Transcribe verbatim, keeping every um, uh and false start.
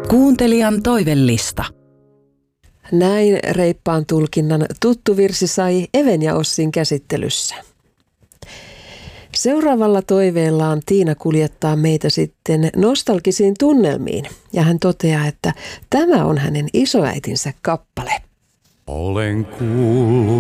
Kuuntelijan toivellista. Näin reippaan tulkinnan tuttu virsi sai Even ja Ossin käsittelyssä. Seuraavalla toiveellaan Tiina kuljettaa meitä sitten nostalgisiin tunnelmiin ja hän toteaa, että tämä on hänen isoäitinsä kappale. Olen kuullut